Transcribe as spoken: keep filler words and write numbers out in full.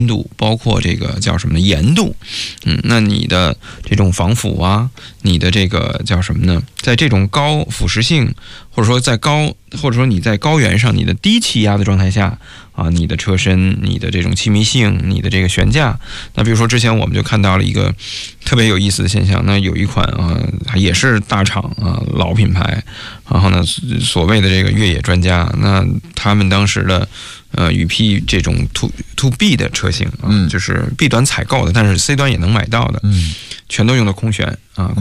度，包括这个叫什么呢？盐度，嗯，那你的这种防腐啊，你的这个叫什么呢？在这种高腐蚀性，或者说在高，或者说你在高原上，你的低气压的状态下啊，你的车身、你的这种气密性、你的这个悬架，那比如说之前我们就看到了一个特别有意思的现象，那有一款啊，也是大厂啊，老品牌，然后呢，所谓的这个越野专家，那他们当时的。呃，雨 P 这种 to to B 的车型啊，嗯、就是 B 端采购的，但是 C 端也能买到的，嗯，全都用的空悬啊。